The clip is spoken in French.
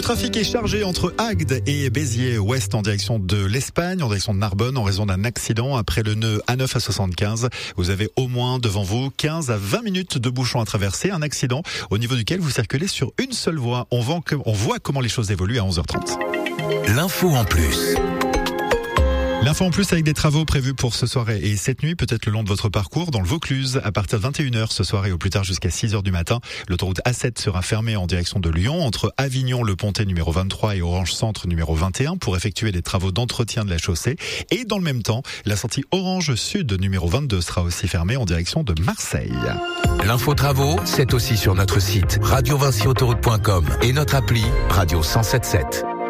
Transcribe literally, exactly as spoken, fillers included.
Le trafic est chargé entre Agde et Béziers-Ouest en direction de l'Espagne, en direction de Narbonne, en raison d'un accident après le nœud A neuf à soixante-quinze. Vous avez au moins devant vous quinze à vingt minutes de bouchons à traverser. Un accident au niveau duquel vous circulez sur une seule voie. On voit, on voit comment les choses évoluent à onze heures trente. L'info en plus. L'info en plus avec des travaux prévus pour ce soir et cette nuit, peut-être le long de votre parcours, dans le Vaucluse, à partir de vingt et une heures ce soir et au plus tard jusqu'à six heures du matin. L'autoroute A sept sera fermée en direction de Lyon, entre Avignon, Le Pontet numéro vingt-trois et Orange Centre numéro vingt et un pour effectuer des travaux d'entretien de la chaussée. Et dans le même temps, la sortie Orange Sud numéro vingt-deux sera aussi fermée en direction de Marseille. L'info travaux, c'est aussi sur notre site radio vinci autoroute point com et notre appli Radio cent soixante-sept.